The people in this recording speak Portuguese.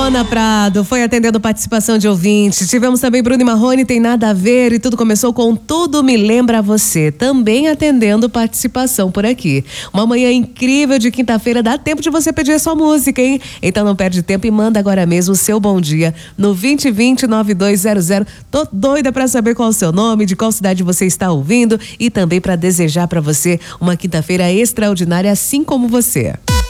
Ana Prado foi atendendo participação de ouvintes. Tivemos também Bruno e Marrone, Tem Nada a Ver, e tudo começou com Tudo Me Lembra Você, também atendendo participação por aqui. Uma manhã incrível de quinta-feira, dá tempo de você pedir a sua música, hein? Então não perde tempo e manda agora mesmo o seu bom dia no 2020-9200. Tô doida pra saber qual é o seu nome, de qual cidade você está ouvindo e também pra desejar pra você uma quinta-feira extraordinária, assim como você.